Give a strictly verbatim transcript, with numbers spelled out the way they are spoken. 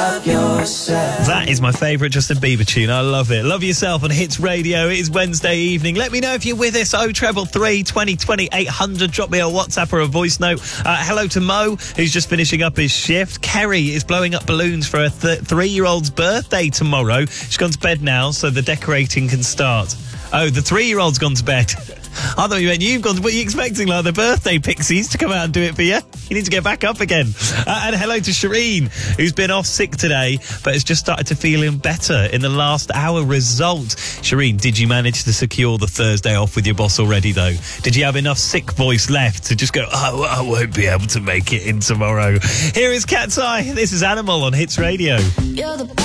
love yourself. That is my favourite Justin Bieber tune. I love it. Love yourself on Hits Radio. It is Wednesday evening. Let me know if you're with us. oh treble three, twenty twenty, eight hundred. Drop me a WhatsApp or a voice note. Uh, hello to Mo, who's just finishing up his shift. Kerry is blowing up balloons for her th- three-year-old's birthday tomorrow. She's gone to bed now, so the decorating can start. Oh, the three-year-old's gone to bed. I thought you meant you've gone. What are you expecting, like the birthday pixies to come out and do it for you? You need to get back up again. Uh, and hello to Shireen, who's been off sick today, but has just started to feel him better in the last hour. Result. Shireen, did you manage to secure the Thursday off with your boss already, though? Did you have enough sick voice left to just go, oh, I won't be able to make it in tomorrow? Here is Cat's Eye. This is Animal on Hits Radio. You're the